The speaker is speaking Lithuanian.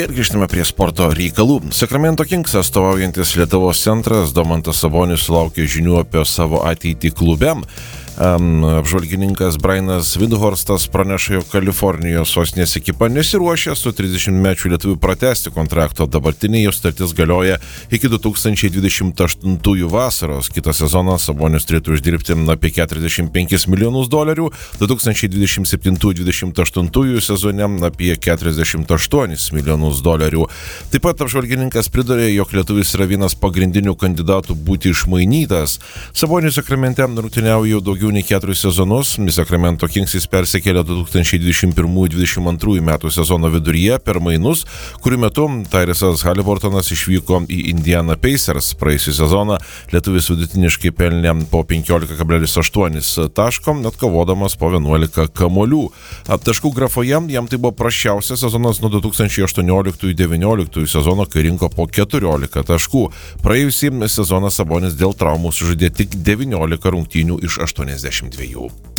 Ir grįžtame prie sporto reikalų. Sacramento Kings atstovaujantis Lietuvos centras Domantas Sabonis sulaukė žinių apie savo ateitį klube. Apžvalgininkas Brainas Windhorstas praneša, jog Kalifornijos sostinės ekipa nesiruošia su 30-mečiu lietuviu pratęsti kontrakto. Dabartinė jo sutartis galioja iki 2028 vasaros. Kitą sezoną Sabonis turėtų uždirbti apie $45 milijonus, 2027-28 sezone apie $48 milijonus. Taip pat apžvalgininkas pridūrė, jog lietuvis yra vienas pagrindinių kandidatų būti išmainytas. Sabonis Sakramente rungtyniauja jau daugiau nei 4 sezonus. Sacramento Kings jis persikėlė 2021-2022 metų sezono viduryje per mainus, kurių metu Tyresas Haliburtonas išvyko į Indiana Pacers. Praėjusią sezoną lietuvis vidutiniškai pelnė po 15,8 taško, net kovodamas po 11 kamuolių. Taškų grafoje jam tai buvo prasčiausias sezonas nuo 2018-19 sezono, kai rinko po 14 taškų. Praėjusį sezoną Sabonis dėl traumų sužaidė tik 19 rungtynių iš 82.